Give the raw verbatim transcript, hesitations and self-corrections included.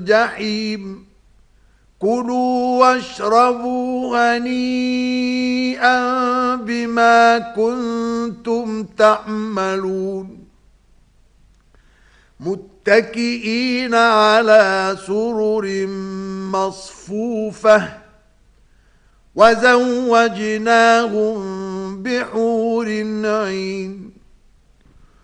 الجحيم كلوا واشربوا هنيئا بما كنتم تعملون متكئين على سرر مصفوفة وزوجناهم بحور عين